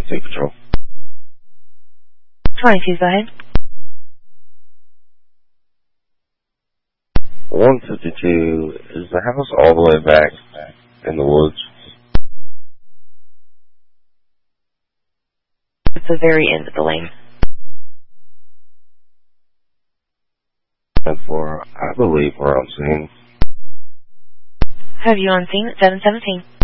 Take control. 22, go ahead. 152, is the house all the way back in the woods? It's the very end of the lane. And for, I believe we're on scene. Have you on scene at 717.